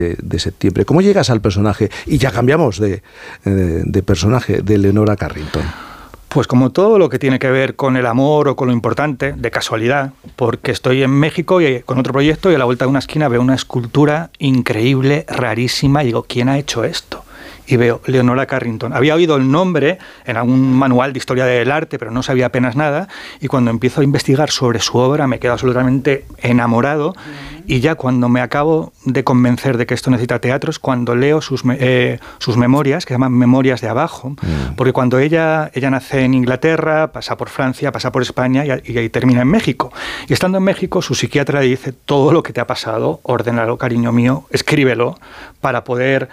de septiembre. ¿Cómo llegas al personaje? Y ya cambiamos de personaje, de Leonora Carrington. Pues como todo lo que tiene que ver con el amor o con lo importante, de casualidad, porque estoy en México y con otro proyecto y a la vuelta de una esquina veo una escultura increíble, rarísima, y digo, ¿quién ha hecho esto? Y veo Leonora Carrington. Había oído el nombre en algún manual de historia del arte, pero no sabía apenas nada, y cuando empiezo a investigar sobre su obra me quedo absolutamente enamorado, y ya cuando me acabo de convencer de que esto necesita teatro es cuando leo sus memorias, que se llaman Memorias de Abajo, porque cuando ella nace en Inglaterra, pasa por Francia, pasa por España y ahí termina en México. Y estando en México, su psiquiatra le dice, todo lo que te ha pasado, ordénalo, cariño mío, escríbelo para poder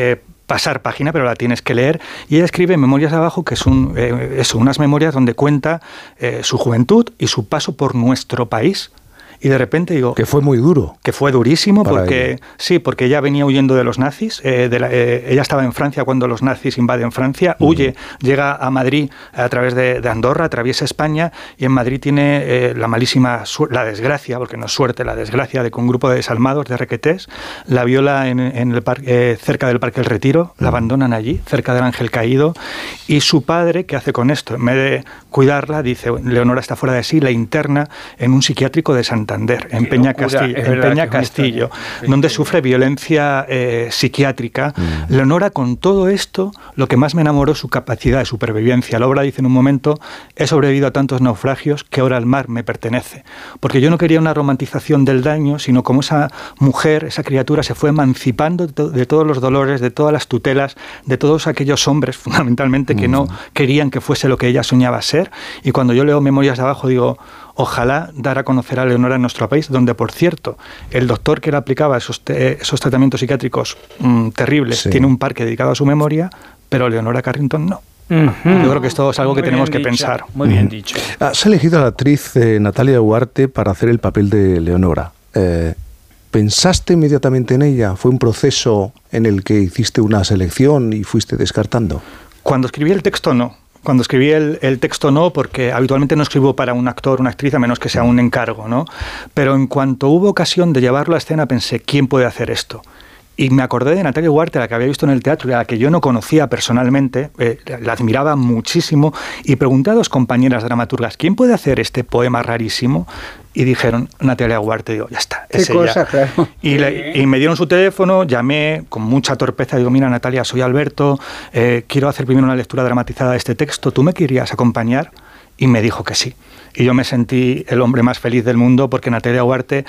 pasar página, pero la tienes que leer. Y ella escribe Memorias de Abajo, que es unas memorias donde cuenta su juventud y su paso por nuestro país. Y de repente digo... Que fue muy duro. Que fue durísimo, porque ella. Sí, porque ella venía huyendo de los nazis. Ella estaba en Francia cuando los nazis invaden Francia, huye, llega a Madrid a través de Andorra, atraviesa España, y en Madrid tiene la desgracia, porque no es suerte, la desgracia de que un grupo de desalmados, de requetés, la viola en el parque, cerca del Parque del Retiro, la abandonan allí, cerca del Ángel Caído, y su padre, ¿qué hace con esto? En vez de cuidarla, dice, Leonora está fuera de sí, la interna en un psiquiátrico de Santander, en Peña Castillo, donde sufre violencia psiquiátrica. Leonora, con todo esto, lo que más me enamoró es su capacidad de supervivencia. La obra dice en un momento, he sobrevivido a tantos naufragios que ahora el mar me pertenece. Porque yo no quería una romantización del daño, sino como esa mujer, esa criatura, se fue emancipando de todos los dolores, de todas las tutelas, de todos aquellos hombres, fundamentalmente, que no querían que fuese lo que ella soñaba ser. Y cuando yo leo Memorias de Abajo, digo, ojalá dar a conocer a Leonora en nuestro país, donde, por cierto, el doctor que le aplicaba esos tratamientos psiquiátricos terribles tiene un parque dedicado a su memoria, pero Leonora Carrington no. Yo creo que esto es algo que tenemos que pensar. Muy bien dicho. Has elegido a la actriz Natalia Duarte para hacer el papel de Leonora. ¿Pensaste inmediatamente en ella? ¿Fue un proceso en el que hiciste una selección y fuiste descartando? Cuando escribí el texto, no. Cuando escribí el texto no, porque habitualmente no escribo para un actor, una actriz, a menos que sea un encargo, ¿no? Pero en cuanto hubo ocasión de llevarlo a escena, pensé, ¿quién puede hacer esto? Y me acordé de Natalia Duarte, a la que había visto en el teatro y a la que yo no conocía personalmente, la admiraba muchísimo, y pregunté a dos compañeras dramaturgas, ¿quién puede hacer este poema rarísimo? Y dijeron, Natalia Duarte. Digo, ya está, es ella. Cosa, claro. Y me dieron su teléfono, llamé con mucha torpeza, digo, mira, Natalia, soy Alberto, quiero hacer primero una lectura dramatizada de este texto, ¿tú me querías acompañar? Y me dijo que sí. Y yo me sentí el hombre más feliz del mundo, porque Natalia Duarte,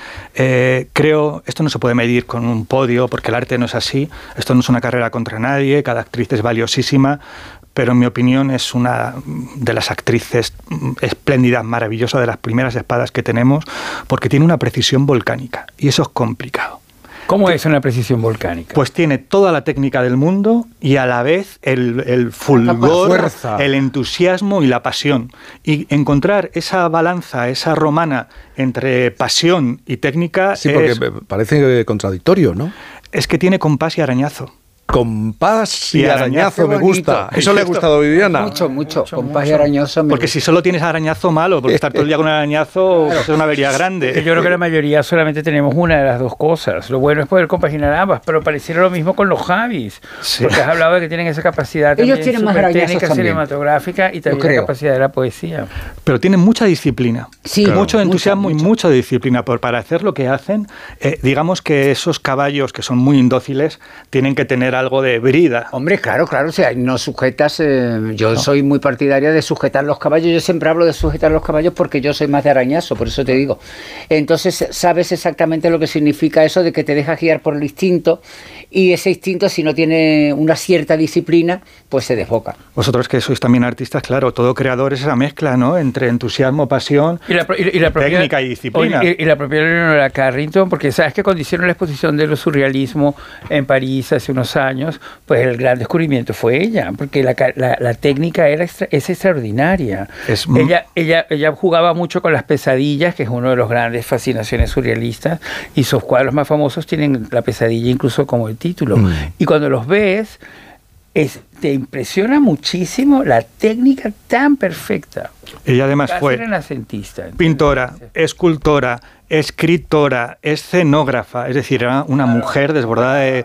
creo, esto no se puede medir con un podio, porque el arte no es así, esto no es una carrera contra nadie, cada actriz es valiosísima, pero en mi opinión es una de las actrices espléndidas, maravillosas, de las primeras espadas que tenemos, porque tiene una precisión volcánica, y eso es complicado. ¿Cómo es una precisión volcánica? Pues tiene toda la técnica del mundo y a la vez el fulgor, el entusiasmo y la pasión. Y encontrar esa balanza, esa romana entre pasión y técnica... Sí, porque parece contradictorio, ¿no? Es que tiene compás y arañazo. Compás y arañazo me gusta. Eso le ha gustado a Viviana. Mucho. Compás y arañazo. Porque si solo tienes arañazo, malo. Porque estar todo el día con arañazo es una avería grande. Yo creo que la mayoría solamente tenemos una de las dos cosas. Lo bueno es poder compaginar ambas, pero pareciera lo mismo con los Javis. Sí. Porque has hablado de que tienen esa capacidad también. Ellos tienen más técnica cinematográfica y también la capacidad de la poesía. Pero tienen mucha disciplina. Sí, claro. Mucho entusiasmo y mucha disciplina. Para hacer lo que hacen, digamos que esos caballos que son muy indóciles tienen que tener algo de brida. Hombre, claro, o sea, no sujetas, yo soy muy partidaria de sujetar los caballos, yo siempre hablo de sujetar los caballos porque yo soy más de arañazo, por eso te digo. Entonces, sabes exactamente lo que significa eso de que te dejas guiar por el instinto, y ese instinto, si no tiene una cierta disciplina, pues se desboca. Vosotros que sois también artistas, claro, todo creador es esa mezcla, ¿no?, entre entusiasmo, pasión, y la técnica y disciplina. Y la propia Leonora Carrington, porque sabes que cuando hicieron la exposición de lo surrealismo en París hace unos años, pues el gran descubrimiento fue ella, porque la técnica es extraordinaria. Ella jugaba mucho con las pesadillas, que es una de las grandes fascinaciones surrealistas, y sus cuadros más famosos tienen la pesadilla incluso como el título. Y cuando los ves, te impresiona muchísimo la técnica tan perfecta. Ella además Casi fue renacentista. pintora, escultora, escritora, escenógrafa, es decir, era una mujer desbordada